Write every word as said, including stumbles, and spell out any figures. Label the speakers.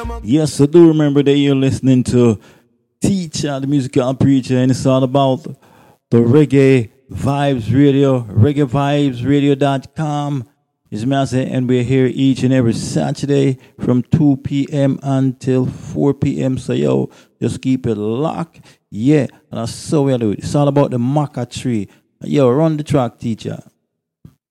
Speaker 1: Yes, I do remember that you're listening to Teacher, the musical preacher, and it's all about the Reggae Vibes Radio, reggae vibes radio dot com. It's Master, and we're here each and every Saturday from two p.m. until four p.m. So, yo, just keep it locked. Yeah, and that's so we do it. It's all about the maca tree. Yo, run the track, teacher.